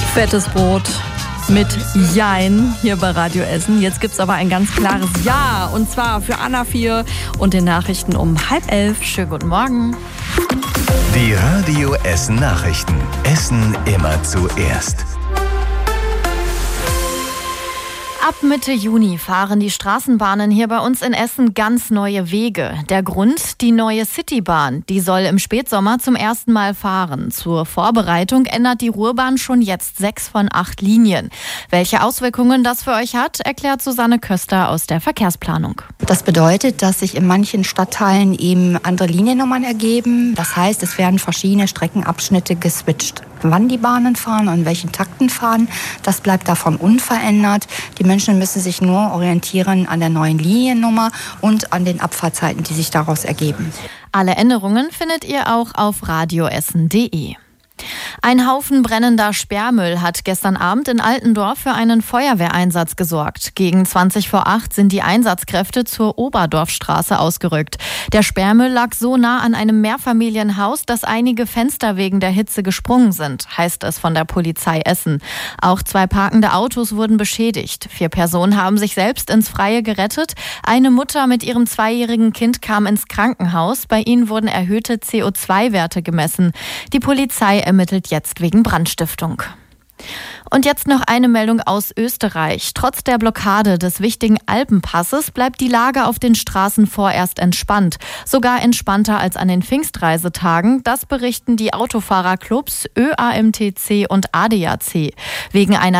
Fettes Brot mit Jein hier bei Radio Essen. Jetzt gibt's aber ein ganz klares Ja, und zwar für Anna 4 und den Nachrichten um 10:30. Schönen guten Morgen. Die Radio Essen Nachrichten. Essen immer zuerst. Ab Mitte Juni fahren die Straßenbahnen hier bei uns in Essen ganz neue Wege. Der Grund, die neue Citybahn. Die soll im Spätsommer zum ersten Mal fahren. Zur Vorbereitung ändert die Ruhrbahn schon jetzt 6 von 8 Linien. Welche Auswirkungen das für euch hat, erklärt Susanne Köster aus der Verkehrsplanung. Das bedeutet, dass sich in manchen Stadtteilen eben andere Liniennummern ergeben. Das heißt, es werden verschiedene Streckenabschnitte geswitcht. Wann die Bahnen fahren und in welchen Takten fahren, das bleibt davon unverändert. Die Menschen müssen sich nur orientieren an der neuen Liniennummer und an den Abfahrtzeiten, die sich daraus ergeben. Alle Änderungen findet ihr auch auf radioessen.de. Ein Haufen brennender Sperrmüll hat gestern Abend in Altendorf für einen Feuerwehreinsatz gesorgt. Gegen 7:20 sind die Einsatzkräfte zur Oberdorfstraße ausgerückt. Der Sperrmüll lag so nah an einem Mehrfamilienhaus, dass einige Fenster wegen der Hitze gesprungen sind, heißt es von der Polizei Essen. Auch 2 parkende Autos wurden beschädigt. 4 Personen haben sich selbst ins Freie gerettet. Eine Mutter mit ihrem 2-jährigen Kind kam ins Krankenhaus. Bei ihnen wurden erhöhte CO2-Werte gemessen. Die Polizei ermittelt jetzt wegen Brandstiftung. Und jetzt noch eine Meldung aus Österreich. Trotz der Blockade des wichtigen Alpenpasses bleibt die Lage auf den Straßen vorerst entspannt. Sogar entspannter als an den Pfingstreisetagen. Das berichten die Autofahrerclubs ÖAMTC und ADAC. Wegen einer